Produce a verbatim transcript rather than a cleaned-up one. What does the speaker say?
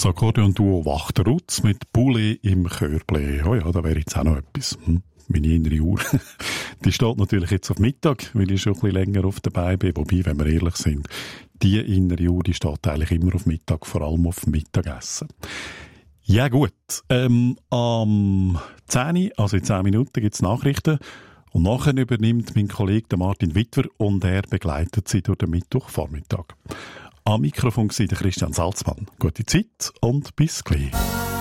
Das Akkordeon-Duo Wachterutz mit Poulet im Chörble. Oh ja, da wäre jetzt auch noch etwas. Hm? Meine innere Uhr. Die steht natürlich jetzt auf Mittag, weil ich schon ein bisschen länger auf dabei bin. Wobei, wenn wir ehrlich sind, die innere Uhr, die steht eigentlich immer auf Mittag, vor allem auf Mittagessen. Ja gut, ähm, am zehn, also in zehn Minuten gibt es Nachrichten. Und nachher übernimmt mein Kollege Martin Wittwer und er begleitet sie durch den Mittwochvormittag. Am Mikrofon war der Christian Salzmann. Gute Zeit und bis gleich.